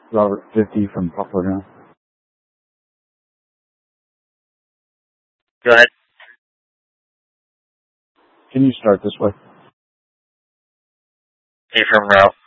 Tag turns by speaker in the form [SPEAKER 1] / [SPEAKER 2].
[SPEAKER 1] Robert 50 from Poplar Ground.
[SPEAKER 2] Go ahead.
[SPEAKER 1] Can you start this way?
[SPEAKER 2] Hey, from Ralph.